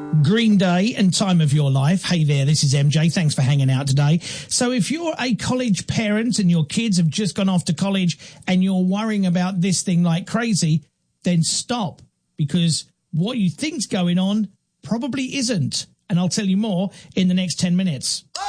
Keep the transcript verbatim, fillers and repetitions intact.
Green Day and Time of Your Life. Hey there, this is M J. Thanks for hanging out today. So if you're a college parent and your kids have just gone off to college and you're worrying about this thing like crazy, then stop, because what you think's going on probably isn't. And I'll tell you more in the next ten minutes.